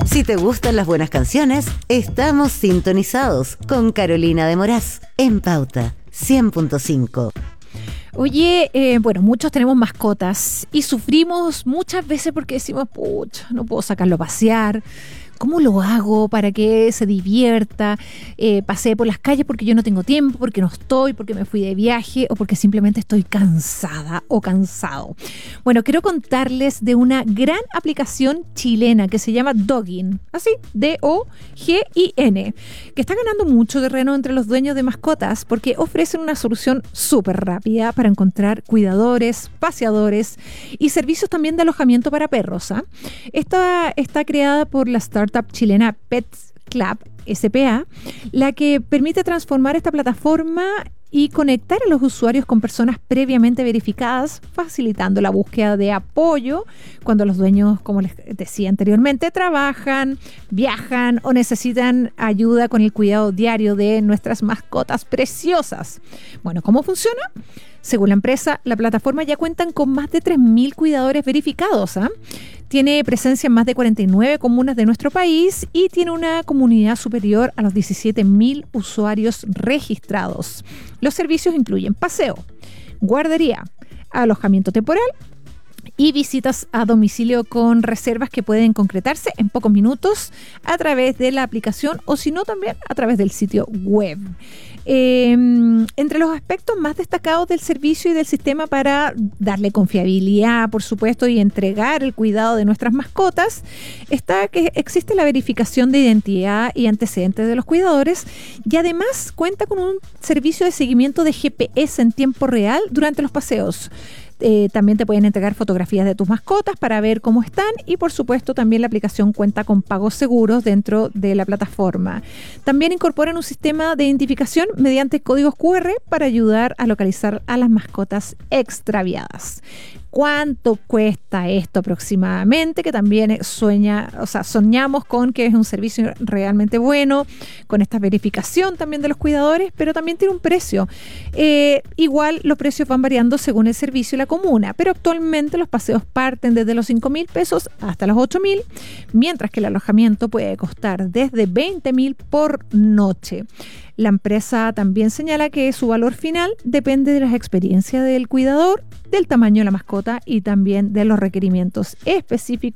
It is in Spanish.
Si te gustan las buenas canciones, estamos sintonizados con Carolina de Moraz en Pauta 100.5. Oye, bueno, muchos tenemos mascotas y sufrimos muchas veces porque decimos, pucha, no puedo sacarlo a pasear. ¿Cómo lo hago para que se divierta? Pasee por las calles porque yo no tengo tiempo, porque no estoy, porque me fui de viaje o porque simplemente estoy cansada o cansado. Bueno, quiero contarles de una gran aplicación chilena que se llama Doggin, así, D-O-G-I-N, que está ganando mucho terreno entre los dueños de mascotas porque ofrecen una solución súper rápida para encontrar cuidadores, paseadores y servicios también de alojamiento para perros. Esta está creada por la startup chilena Pets Club SPA, la que permite transformar esta plataforma y conectar a los usuarios con personas previamente verificadas, facilitando la búsqueda de apoyo cuando los dueños, como les decía anteriormente, trabajan, viajan o necesitan ayuda con el cuidado diario de nuestras mascotas preciosas. Bueno, ¿cómo funciona? Según la empresa, la plataforma ya cuentan con más de 3.000 cuidadores verificados. Tiene presencia en más de 49 comunas de nuestro país y tiene una comunidad superior a los 17.000 usuarios registrados. Los servicios incluyen paseo, guardería, alojamiento temporal y visitas a domicilio con reservas que pueden concretarse en pocos minutos a través de la aplicación o si no también a través del sitio web. Entre los aspectos más destacados del servicio y del sistema para darle confiabilidad, por supuesto, y entregar el cuidado de nuestras mascotas, está que existe la verificación de identidad y antecedentes de los cuidadores y además cuenta con un servicio de seguimiento de GPS en tiempo real durante los paseos. También te pueden entregar fotografías de tus mascotas para ver cómo están y por supuesto también la aplicación cuenta con pagos seguros dentro de la plataforma. También incorporan un sistema de identificación mediante códigos QR para ayudar a localizar a las mascotas extraviadas. ¿Cuánto cuesta esto aproximadamente? Que también soñamos con que es un servicio realmente bueno, con esta verificación también de los cuidadores, pero también tiene un precio. Igual los precios van variando según el servicio y la comuna, pero actualmente los paseos parten desde los 5.000 pesos hasta los 8.000, mientras que el alojamiento puede costar desde 20.000 por noche. La empresa también señala que su valor final depende de las experiencias del cuidador, del tamaño de la mascota y también de los requerimientos específicos